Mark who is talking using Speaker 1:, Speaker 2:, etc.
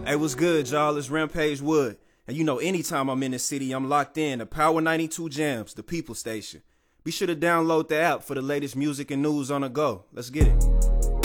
Speaker 1: Hey, what's good, y'all? It's Rampage Wood. And you know, anytime I'm in the city, I'm locked in to Power 92 Jams, the People Station. Be sure to download the app for the latest music and news on the go. Let's get it.